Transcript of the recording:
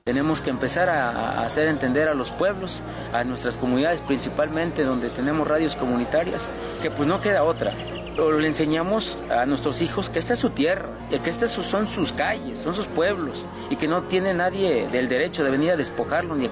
Tenemos que empezar a hacer entender a los pueblos, a nuestras comunidades principalmente, donde tenemos radios comunitarias, que pues no queda otra. Le enseñamos a nuestros hijos que esta es su tierra, y que estas son sus calles, son sus pueblos, y que no tiene nadie del derecho de venir a despojarlo ni